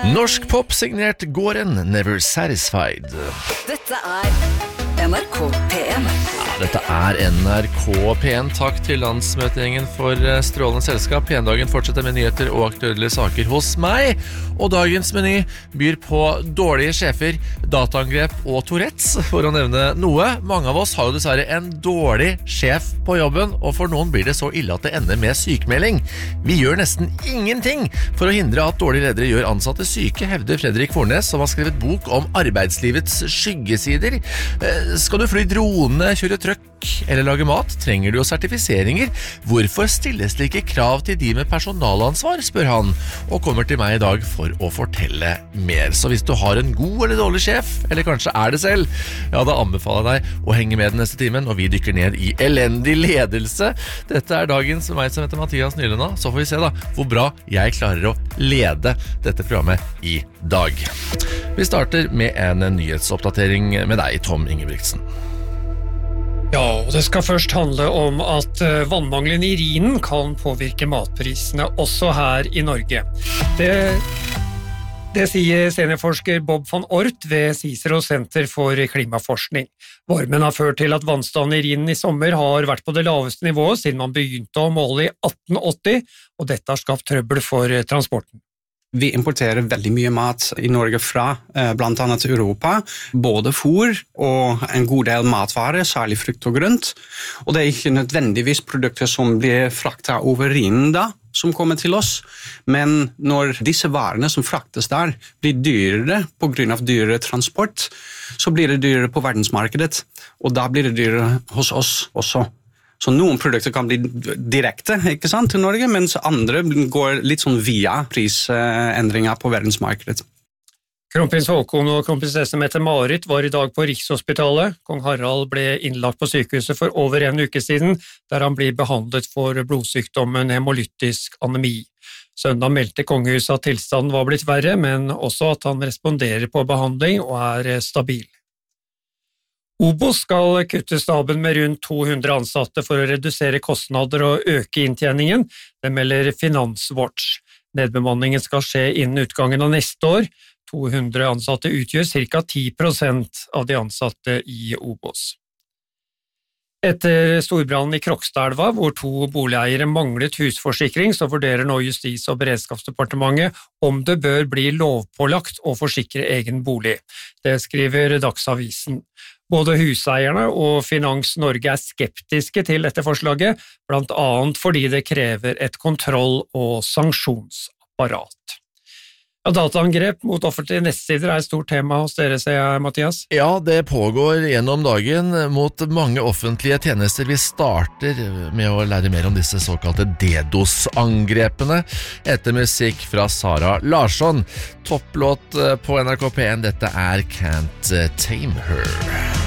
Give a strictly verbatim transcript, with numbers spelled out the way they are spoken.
Norsk pop signert Gården, Never Satisfied. Dette er N R K P1. Ja, dette er N R K P1. Takk til landsmøtegjengen for strålende selskap. P en-dagen fortsetter med nyheter og aktuelle saker hos meg. Og dagens meny byr på dårlige sjefer, dataangrep og Tourettes, for å nevne noe. Mange av oss har jo dessverre en dårlig sjef på jobben, og for noen blir det så ille at det ender med sykemelding. Vi gjør nesten ingenting for å hindre at dårlige ledere gjør ansatte syke, hevder Fredrik Fornes, som har skrevet bok om arbeidslivets skyggesider. Skal du fly drone, kjøre trøkk eller lage mat, trenger du jo sertifiseringer. Hvorfor stilles det ikke krav til de med personalansvar, spør han, og kommer til meg i dag for å fortelle mer. Så hvis du har en god eller dårlig sjef, eller kanskje er det selv, ja, da anbefaler jeg deg å henge med den neste timen, og vi dykker ned i elendig ledelse. Dette er dagens meg som heter Mathias Nylenda, så får vi se da hvor bra jeg klarer å lede dette programmet i dag. Vi starter med en nyhetsoppdatering med deg, Tom Ingebrigtsen. Ja, og det skal først handle om at vannmangelen i Rhinen kan påvirke matprisene også her i Norge. Det, det sier seniorforsker Bob van Ort ved Cicero Senter for klimaforskning. Varmen har ført til at vannstanden i Rhinen i sommer har vært på det laveste nivået siden man begynte å måle i atten åtti, og dette har skapt trøbbel for transporten. Vi importerer veldig mye mat i Norge fra eh, blant annet Europa, både fôr og en god del matvarer, særlig frukt og grønt. Og det er ikke nødvendigvis produkter som blir fraktet over Rhinen da, som kommer til oss, men når disse varene som fraktes der blir dyrere på grunn av dyrere transport, så blir det dyrere på verdensmarkedet, og da blir det dyrere hos oss også. Så noen produkter kan bli direkte, ikke sant, til Norge, mens andre går litt sånn via prisendringer på verdensmarkedet. Kronprins Håkon og kronprinsesse Mette-Marit var i dag på Rikshospitalet. Kong Harald ble innlagt på sykehuset for over en uke siden, der han blir behandlet for blodsykdommen hemolytisk anemi. Søndag meldte kongehuset at tilstanden var blitt verre, men også at han responderer på behandling og er stabil. Obos skal kutte staben med rundt to hundre ansatte for å redusere kostnader og øke inntjeningen, det melder Finanswatch. Nedbemanningen skal skje innen utgangen av neste år. to hundre ansatte utgjør ca. ti prosent av de ansatte i Obos. Etter storbrannen i Krokstadelva, hvor to boligeiere manglet husforsikring, så vurderer nå Justis- og beredskapsdepartementet om det bør bli lovpålagt å forsikre egen bolig. Det skriver Dagsavisen. Både huseierne og Finans Norge er skeptiske til dette forslaget, blant annet fordi det krever et kontroll- og sanksjonsapparat. Ja, dataangrep mot offentlige nettsider er et stort tema hos dere, sier jeg, Mathias. Ja, det pågår gjennom dagen mot mange offentlige tjenester. Vi starter med å lære mer om disse såkalte DDoS-angrepene etter musikk fra Sara Larsson. Topplåt på N R K P en, dette er Can't Tame Her.